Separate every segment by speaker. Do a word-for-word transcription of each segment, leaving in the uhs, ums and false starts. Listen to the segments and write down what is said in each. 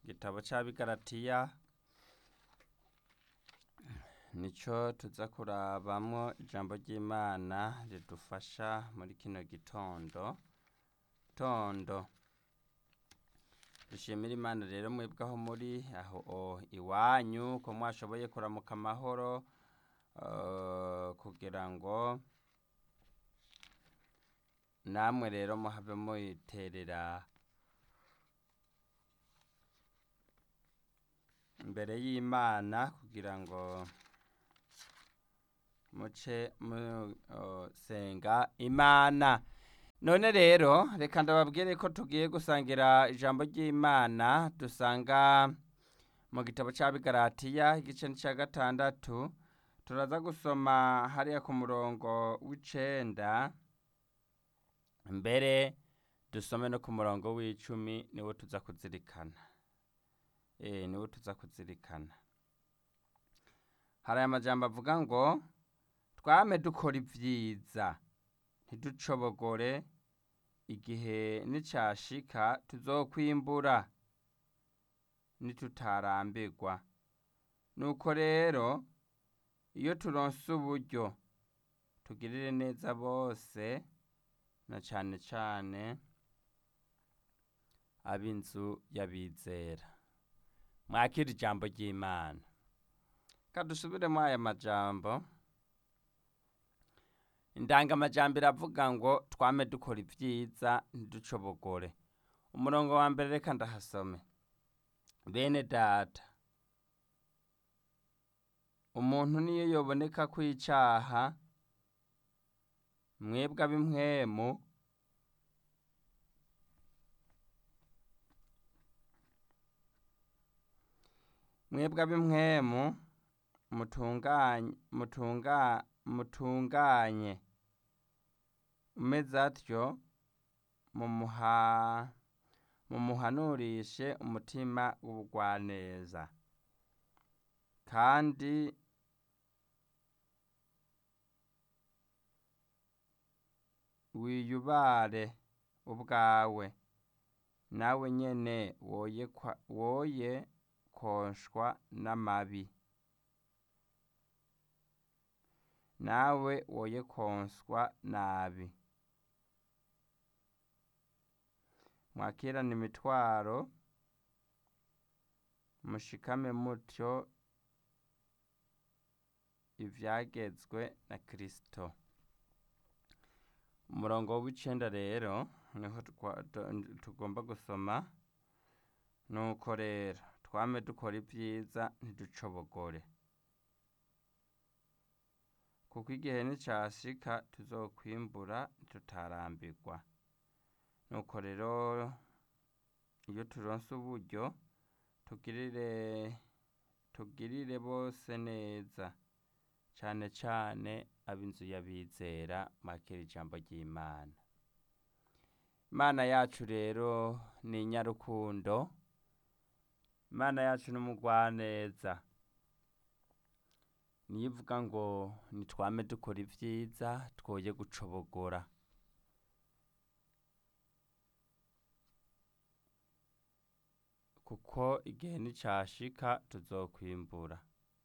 Speaker 1: igitabo c'abigaratiya nico tuza kurabamwo ijambo ry'Imana ridufasha muri kino gitondo tondo dushimira Imana rero mwebwe aho muri aho iwanyu ko mwashoboye kuramuka amahoro uh, kugira ngo namwe rero muhave muyiterera imbere y'Imana kugira ngo muce musenga Imana. None rero reka ndababwire ko tugiye gusangira ijambo ry'Imana dusanga mu gitabo c'abigaratiya igice ca gatandatu. Turaza gusoma hariya ku murongo w'icenda mbere dusome no ku murongo w'icumi niwo tuza kuzirikana. Eh niwo tuza kuzirikana. Hari amajambo avuga ngo twame dukora ivyiza ntiducobogore igihe nicashika tuzokwimbura nitutarambirwa. Nuko rero iyo turonse uburyo tugirire neza bose na cane cane ab'inzu y'abizera. Mwakira ijambo ry'Imana. Kadusubiremo aya majambo. Indangamajambo iravuga ngo twame dukora ivyiza ntiducobogore. Umurongo wa mbere reka ndahasome. Bene data, umuntu niyo yoboneka kw'icaha, mwebwe ab'impwemu mwebwe ab'impwemu mutunganye mutunga mutunganye umeze atyo mumuha mumuhanurishe umutima w'ubugwaneza kandi wiyubare ubwawe nawe nyene woye kwa, woye konshwa n'amabi nawe woye konswa nabi. Mwakirana imitwaro mushikame mutyo ivyagezwe na Kristo. Umurongo w'icenda rero niho tugomba gusoma. Nuko rero twame dukora ivyiza ntiducobogore kuko igihe nicashika tuzokwimbura tutarambirwa. Nuko rero iyo turonse uburyo tugirire tugirire bose neza cane cane ab'inzu y'abizera. Mwakira ijambo ry'Imana. Imana yacu rero ni nyarukundo. Imana yacu n'umugwaneza. Niyivuga ngo nitwame dukora ivyiza twoye gucobogora. Kuko igihe nicashika tuzokwimbura.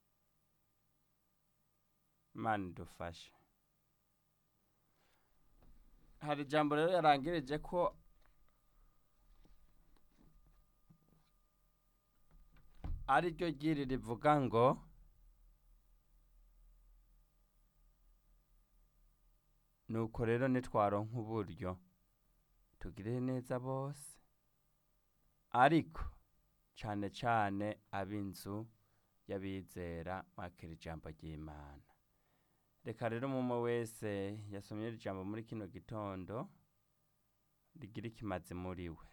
Speaker 1: Imana idufashe. Hari ijambo rero yarangirije ko ari ryo ryiri rivuga ngo nuko rero nitwaronka uburyo tugirire neza bose ariko cane cane ab'inzu y'abizera. Mwakira ijambo ry'Imana. Reka rero umwe wese yasomye ijambo muri kino gitondo rigira ikimazi muri we.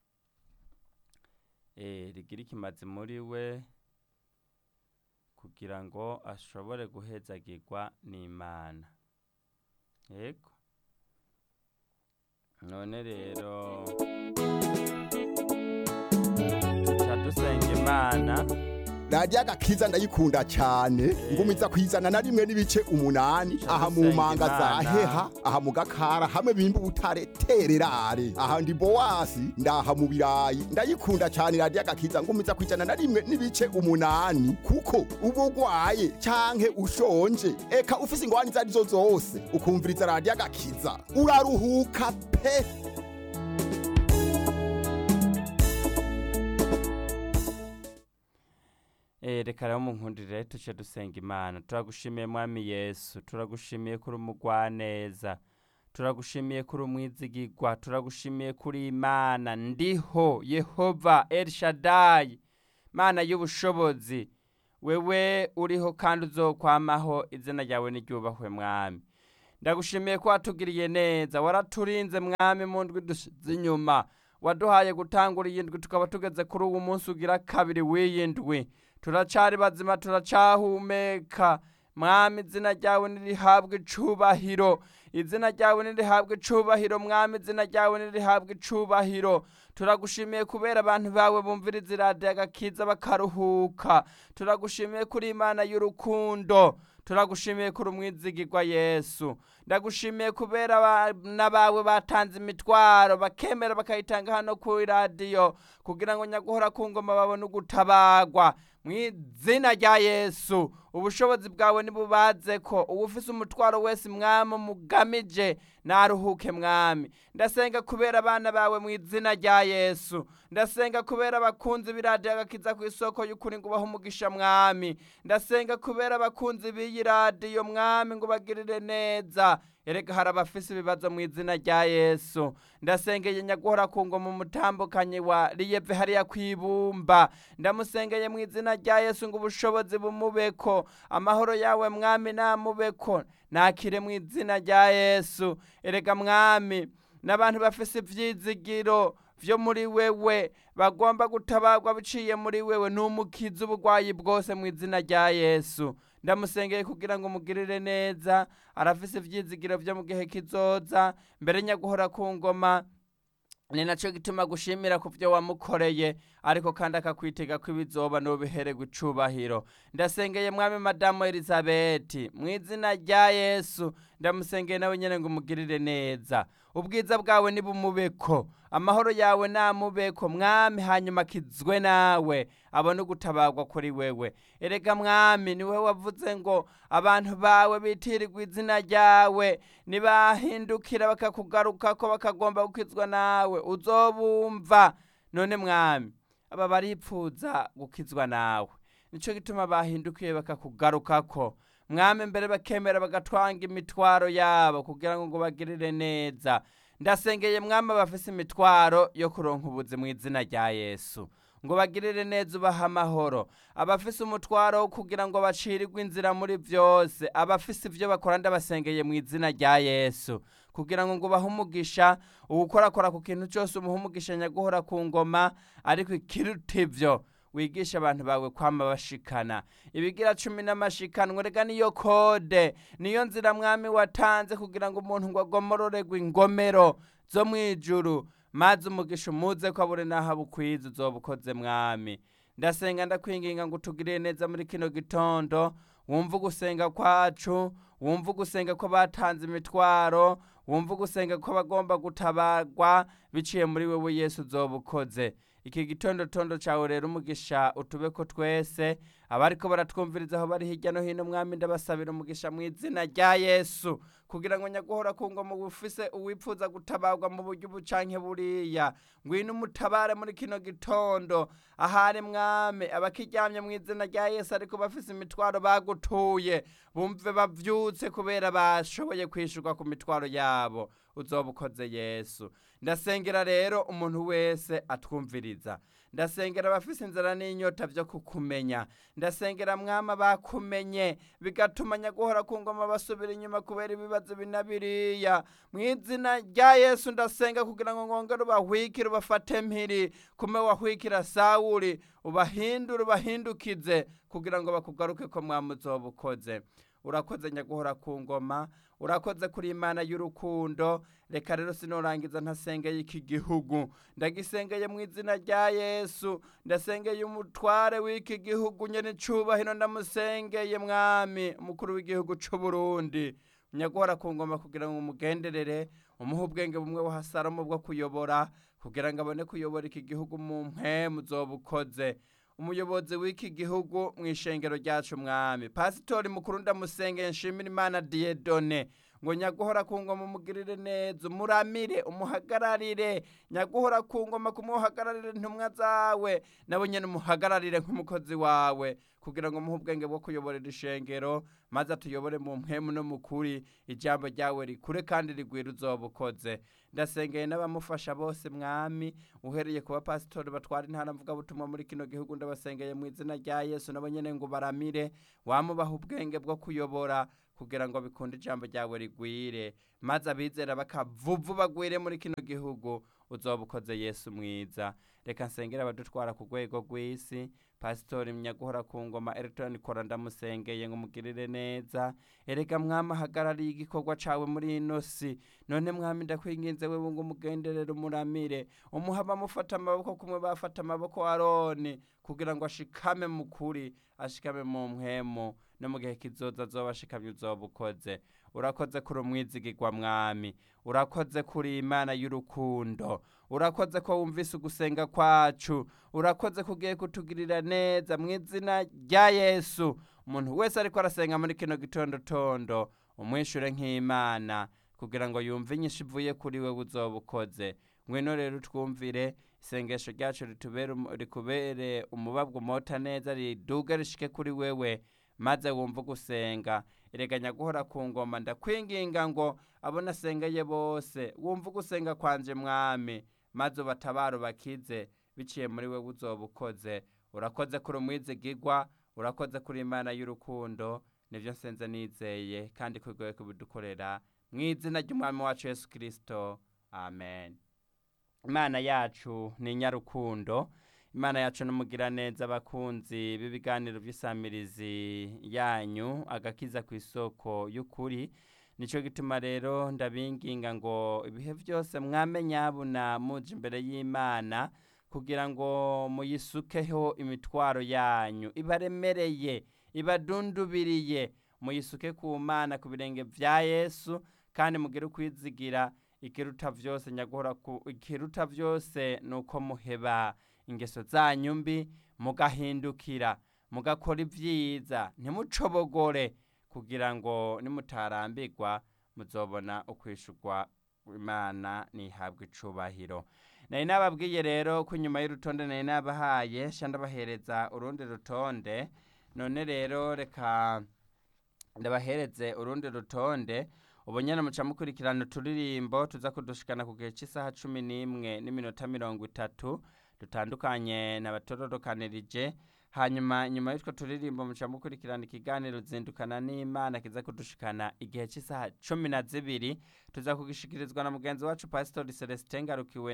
Speaker 1: Eh rigira ikimazi muri we kugira ngo ashobore guhezagirwa n'Imana. Yego. None rero tuca dusenga Imana.
Speaker 2: radiyo agakiza ndayikunda cyane ngumiza kwizana na rimwe n'ibice umunani aha mu manga za heha aha mu gakara hamwe bimba ubutarete gatererare aha ndi Boasi ndaha mu birayi ndayikunda cyane radiyo agakiza ngumiza kwijana na rimwe n'ibice umunani kuko uba urwaye canke ushonje eka ufise ingwani izo arizo zose ukumviriza radiyo agakiza uraruhuka pe.
Speaker 1: Eh reka rero munkundire tuce dusenga Imana. Turagushimiye mwami Yesu, turagushimiye kuri umugwaneza, turagushimiye kuri umwizigirwa, turagushimiye kuri Imana ndiho Yehova El Shaddai, Mana y'ubushobozi. Wewe uriho kandi uzokwamaho, izina ryawe niryubahwe mwami. Ndagushimiye ko watugiriye neza, waraturinze mwami mu ndwi dushize inyuma, waduhaye gutangura iyi ndwi tukaba tugeze kuri uwo munsi ugira kabiri w'iyi ndwi. Turacari bazima, turacahumeka mwami, izina ryawe nirihabwe icubahiro, izina ryawe nirihabwe icubahiro mwami, izina ryawe nirihabwe icubahiro. Turagushimiye kubera abantu bawe bumviriza iradiyo agakiza bakaruhuka. Turagushimiye kuri Imana y'urukundo, turagushimiye kuri umwizigirwa Yesu. Ndagushimiye kubera abana bawe batanze imitwaro bakemera bakayitanga hano ku iradiyo kugira ngo nyaguhora ku ngoma babone ugutabagwa mw'izina rya Yesu. Ubushobozi bwawe nibubaze ko uwufise umutwaro wese mwami mugamije naruhuke mwami. Ndasenga kubera abana bawe mw'izina rya Yesu. Ndasenga kubera abakunzi b'iradiyo agakiza ku isoko y'ukuri ngo ubahe umugisha mwami. Ndasenga kubera abakunzi b'iyi radiyo mwami ngo bagirire neza. Erega hari abafise ibibazo mw'izina rya Yesu. Ndasengeye nyaguhora ku ngoma umutambukanye wa Riyeve hariya kwibumba. Ndamusengeye mw'izina rya Yesu ngo ubushobozi bumubeko, amahoro yawe mwami namubeko, nakire mw'izina rya Yesu. Erega mwami n'abantu bafise ivyizigiro vyo muri wewe bagomba gutabagwa biciye muri wewe, numukiza ubugwayi bwose mw'izina rya Yesu. Ndamusengeye kugira ngo mugirire neza, arafise ivyizigiro vyo mu gihe kizoza. Mbere nyaguhora ku ngoma ni naco gituma gushimira ku vyo wamukoreye, ariko kandi akakwitega ko ibizoba n'ubihererwa icubahiro. Ndasengeye mwami Madamu Elizabeti mw'izina rya Yesu. Ndamusengeye nawe nyene ngo mugirire neza, ubwiza bwawe nibumubeko, amahoro yawe namubeko mwami, hanyuma kizwe nawe abone ugutabagwa kuri wewe. Erega mwami niwe wavuze ngo abantu bawe bitirirwa izina ryawe nibahindukira bakakugarukako bakagomba gukizwa nawe uzobumva. None mwami aba baripfuza gukizwa nawe, nico gituma bahindukiye bakakugarukako mwami, mbere bakemera bagatwanga imitwaro yabo kugira ngo ngo bagirire neza. Ndasengeye mwami bafise imitwaro yo kuronka ubuzi mw'izina rya Yesu ngo bagirire neza ubaha amahoro. Abafise umutwaro wo kugira ngo bacirirwe inzira muri vyose, abafise ivyo bakora ndabasengeye mw'izina rya Yesu kugira ngo ngo bahe umugisha, uwukorakora ku kintu cyose umuhe umugisha nyaguhora ku ngoma. Ariko ikiruta ivyo wigisha abantu bawe kwama bashikana ibigira cumi n'amashikanwa. Rega niyo kode, niyo nzira mwami watanze kugira ngo umuntu ngo agomororerwe ingomero zo mwijuru, maze umugisha umuze ko abure naho bukwiza uzobukoze mwami. Ndasenga ndakwinginga ngo utugirire neza muri kino gitondo, wumva gusenga kwacu, wumva gusenga ko batanze imitwaro, wumva gusenga ko bagomba gutabagwa biciye muri wewe Yesu uzobukoze. Iki gitondo tondo cawe rero umugisha utubeko twese, abariko baratwumviriza aho bari hirya no hino mwami, ndabasabira umugisha mw'izina rya Yesu kugira ngo nyaguhora ku ngoma ufise uwipfuza gutabagwa mu buryo bucanke buriya, ngwino umutabare muri kino gitondo. Ahari mwami abakiryamye mw'izina rya Yesu ariko bafise imitwaro bagutuye, bumve bavyutse kubera bashoboye kwishurwa ku mitwaro yabo, uzobukoze Yesu. Ndasengera rero umuntu wese atwumviriza, ndasengera abafise inzara n'inyota vyo kukumenya, ndasengera mwama bakumenye bigatuma nyaguhora ku ngoma basubira inyuma kubera ibibazo binabiriya. Mw'izina rya Yesu ndasenga kugira ngo ngongere ubahwikire ubafate mpiri kume wahwikira Sawuli, ubahindure ubahindukize kugira ngo bakugaruke ko mwama uzobukoze. Urakoze nyaguhora ku ngoma, urakoze kuri Imana y'urukundo. Reka rero sinorangiza ntasengeye iki gihugu, ndagisengeye mw'izina rya Yesu. Ndasengeye umutware w'iki gihugu nyene cubahiro, ndamusengeye mwami umukuru w'igihugu c'u Burundi nyaguhora ku ngoma kugira ngo umugenderere umuha ubwenge bumwe wa Salomo bwo kuyobora kugira ngo abone kuyobora iki gihugu mu mpemu zobukoze. Umuyobozi w'iki gihugu mu ishengero ryacu mwami Pasitori mukuru ndamusengeye nshimira Imana Dieudonné ngo nyaguhora ku ngoma umugirire neza, umuramire umuhagararire, nyaguhora ku ngoma kumuhagararire intumwa zawe, nabo nyene umuhagararire nk'umukozi wawe kugira ngo muhe ubwenge bwo kuyoborera ishengero maze atuyobore mu mpemu no mu kuri, ijambo ryawe rikure kandi rigwira uzobukoze. Ndasengeye n'abamufasha bose mwami, uhereye kuba pasitori batwara intara mvuga butumwa muri kino gihugu, ndabasengeye mu izina rya Yesu, nabo nyene ngo baramire, wamubaha ubwenge bwo kuyobora kugira ngo bikunde ijambo ryawe rigwire, maze abizera bakavuvu bagwire muri kino gihugu, uzobukoze Yesu mwiza. Reka nsengera abadutwara ku rwego rw'isi, Pasitori Nyaguhora ku ngoma Elton Kora ndamusengeye ngo mugirire neza, erega mwami ahagarariye igikorwa cawe muri ino si, none mwami ndakwinginze wewe ngo umugenderere umuramire, umuha abamufata amaboko kumwe bafata amaboko Aroni kugira ngo ashikame mu kuri, ashikame mu mpemu, no mu gihe kizoza azoba ashikamye uzobukoze. Urakoze kuri umwizigirwa mwami, urakoze kuri Imana y'urukundo, urakoze ko wumvise ugusenga kwacu, urakoze kugiye kutugirira neza mu izina rya Yesu. Umuntu wese ariko arasenga muri kino gitondo tondo umwishure nk'Imana kugira ngo yumve inyishu ivuye kuri we uzobukoze. Ngwino rero twumvire isengesho ryacu ritubere rikubere umubabwa umota neza, riduge rishike kuri wewe maze wumva gusenga. Erega Nyaguhora ku ngoma ndakwinginga ngo abona asengeye bose wumva gusenga kwanje mwami, maze ubatabaro bakize biciye muri we uzobukoze. Urakoze kuri umwizigirwa, urakoze kuri Imana y'urukundo, nivyo nsenze nizeye kandi kugoye kubidukorera mu izina ry'umwami wacu Yesu Kristo, amen. Imana yacu ni nyarukundo, Imana yacu numugira neza abakunzi b'ibiganiro by'isamirizi yanyu agakiza ku isoko y'ukuri. Nico gituma rero ndabinginga ngo ibihe byose mwamenya buna muje imbere y'Imana kugira ngo muyisukeho imitwaro yanyu ibaremereye, ibadundubiriye, muyisuke ku Mana ku birenge vya Yesu, kandi mugire kwizigira ikiruta vyose Nyaguhora ku ikiruta vyose nuko muheba ingeso zanyu mbi, mugahindukira mugakora ivyiza, ntimucobogore kugira ngo nimutarambirwa muzobona ukwishurwa. Imana nihabwa icubahiro. Nari nababwiye rero ko inyuma y'urutonde nari nabahaye sha ndabahereza urundi rutonde, none rero reka ndabahereze urundi rutonde. Ubu nyene muca mukurikirana uturirimbo tuza kudushikana ku gihe cy'isaha cumi n'imwe n'iminota mirongo itatu dutandukanye n'abatororokanirije. Hanyuma nyuma y'utwo turirimbo muca mukurikirana ikiganiro zindukana n'Imana kiza kudushikana igihe cy'isaha cumi na zibiri, tuza kugishikirizwa na mugenzi wacu Pastor Celestin Ngarukiwe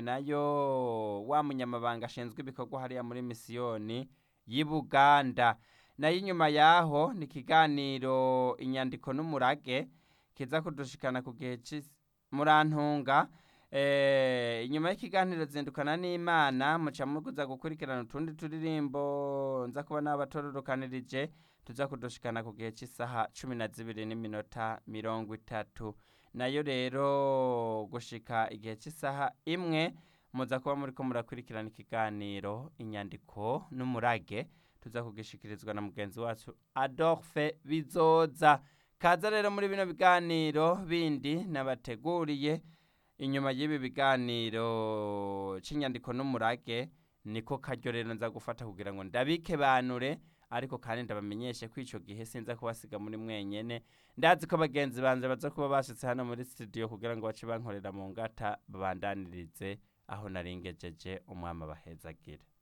Speaker 1: nayo wa munyamabanga ashinzwe ibikorwa hariya muri misiyoni y'i Buganda. Nayo inyuma yaho ni ikiganiro inyandiko n'umurage kiza kudushikana ku gihe murantunga. Eh, inyuma y'ikiganiro zindukana n'Imana muca mukuza gukurikirana utundi turirimbo nza kuba n'abatororokanirije tuza kudushikana ku gihe cy'isaha cumi na zibiri n'iminota mirongo itatu. Nayo rero gushika igihe cy'isaha imwe muza kuba muri ko murakurikirana ikiganiro inyandiko n'umurage tuza kugishikirizwa na mugenzi wacu Adolphe Bizoza. Kaza rero muri bino biganiro bindi nabateguriye. Inyuma y'ibi biganiro c'inyandiko n'umurage niko karyo rero nza gufata kugira ngo ndabike banure, ariko kandi ndabamenyeshe ko ico gihe sinza kubasiga muri mwenyene. Ndazi ko bagenzi banje baza kuba bashitse hano muri studio kugira ngo bace bankorera mu ngata babandanirize aho naringejeje. Umwami abahezagire.